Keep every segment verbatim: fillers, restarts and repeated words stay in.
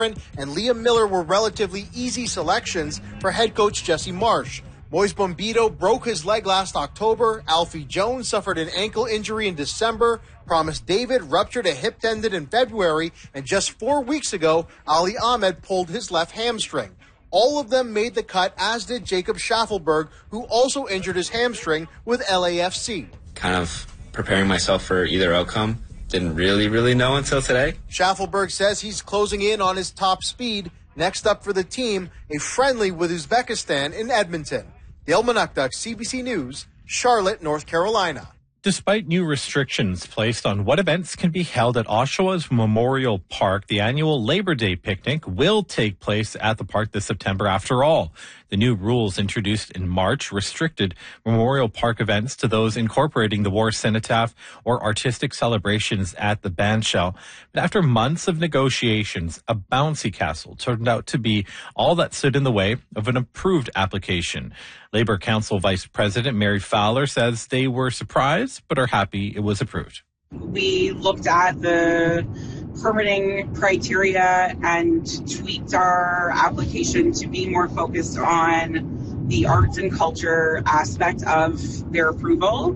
and Liam Miller were relatively easy selections for head coach Jesse Marsch. Moise Bombito broke his leg last October. Alfie Jones suffered an ankle injury in December. Promise David ruptured a hip tendon in February. And just four weeks ago, Ali Ahmed pulled his left hamstring. All of them made the cut, as did Jacob Schaffelberg, who also injured his hamstring with L A F C. Kind of preparing myself for either outcome. Didn't really, really know until today. Schaffelberg says he's closing in on his top speed. Next up for the team, a friendly with Uzbekistan in Edmonton. Dale Manukduk, C B C News, Charlotte, North Carolina. Despite new restrictions placed on what events can be held at Oshawa's Memorial Park, the annual Labor Day picnic will take place at the park this September after all. The new rules introduced in March restricted Memorial Park events to those incorporating the war cenotaph or artistic celebrations at the bandshell. But after months of negotiations, a bouncy castle turned out to be all that stood in the way of an approved application. Labour Council Vice President Mary Fowler says they were surprised but are happy it was approved. We looked at the permitting criteria and tweaked our application to be more focused on the arts and culture aspect of their approval.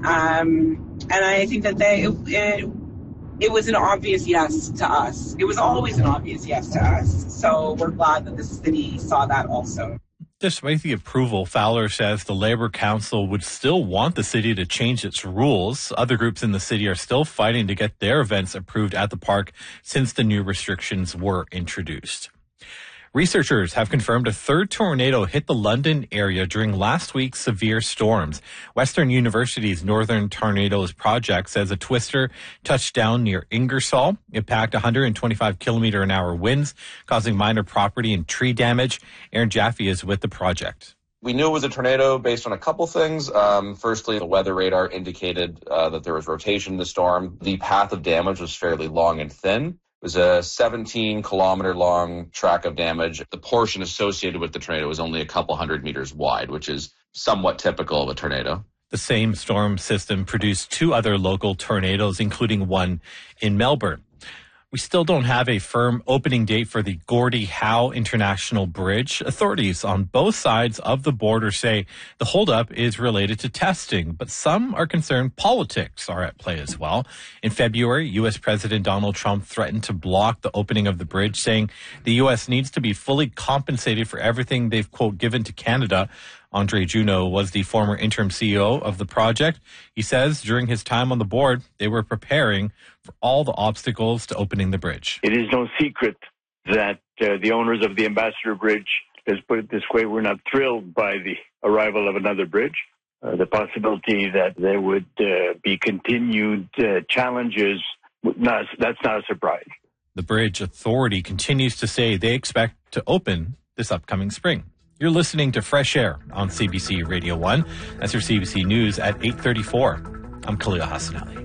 Um, and I think that they, it, it was an obvious yes to us. It was always an obvious yes to us. So we're glad that the city saw that also. Despite the approval, Fowler says the Labour Council would still want the city to change its rules. Other groups in the city are still fighting to get their events approved at the park since the new restrictions were introduced. Researchers have confirmed a third tornado hit the London area during last week's severe storms. Western University's Northern Tornadoes Project says a twister touched down near Ingersoll. It packed one hundred twenty-five kilometer an hour winds, causing minor property and tree damage. Aaron Jaffe is with the project. We knew it was a tornado based on a couple things. Um, firstly, the weather radar indicated uh, that there was rotation in the storm. The path of damage was fairly long and thin. It was a seventeen kilometer long track of damage. The portion associated with the tornado was only a couple hundred meters wide, which is somewhat typical of a tornado. The same storm system produced two other local tornadoes, including one in Melbourne. We still don't have a firm opening date for the Gordie Howe International Bridge. Authorities on both sides of the border say the holdup is related to testing, but some are concerned politics are at play as well. In February, U S President Donald Trump threatened to block the opening of the bridge, saying the U S needs to be fully compensated for everything they've, quote, given to Canada. Andre Juneau was the former interim C E O of the project. He says during his time on the board, they were preparing for all the obstacles to opening the bridge. It is no secret that uh, the owners of the Ambassador Bridge, let's put it this way, were not thrilled by the arrival of another bridge. Uh, the possibility that there would uh, be continued uh, challenges, not, that's not a surprise. The Bridge Authority continues to say they expect to open this upcoming spring. You're listening to Fresh Air on C B C Radio one. That's your C B C News at eight thirty-four. I'm Khalil Hassan Ali.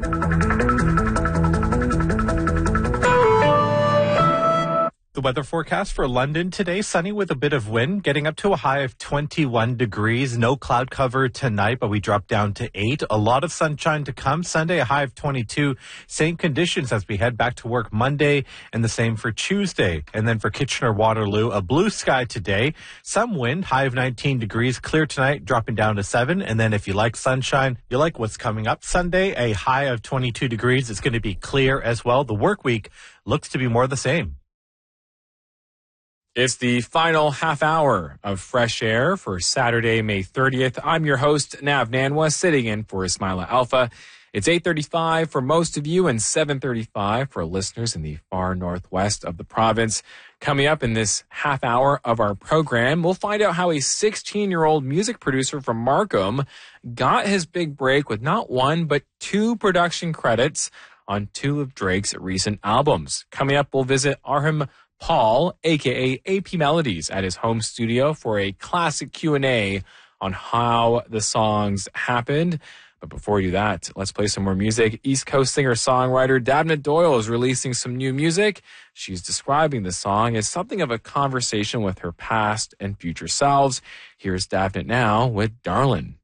The weather forecast for London today, sunny with a bit of wind, getting up to a high of twenty-one degrees. No cloud cover tonight, but we drop down to eight. A lot of sunshine to come. Sunday, a high of twenty-two. Same conditions as we head back to work Monday, and the same for Tuesday. And then for Kitchener-Waterloo, a blue sky today. Some wind, high of nineteen degrees. Clear tonight, dropping down to seven. And then if you like sunshine, you like what's coming up Sunday, a high of twenty-two degrees. It's going to be clear as well. The work week looks to be more the same. It's the final half hour of Fresh Air for Saturday, May thirtieth. I'm your host, Nav Nanwa, sitting in for Ismaila Alpha. It's eight thirty-five for most of you and seven thirty-five for listeners in the far northwest of the province. Coming up in this half hour of our program, we'll find out how a sixteen-year-old music producer from Markham got his big break with not one, but two production credits on two of Drake's recent albums. Coming up, we'll visit Arham Paul, a k a. A P Melodies, at his home studio for a classic Q and A on how the songs happened. But before we do that, let's play some more music. East Coast singer-songwriter Dabnett Doyle is releasing some new music. She's describing the song as something of a conversation with her past and future selves. Here's Dabnett now with Darlin'.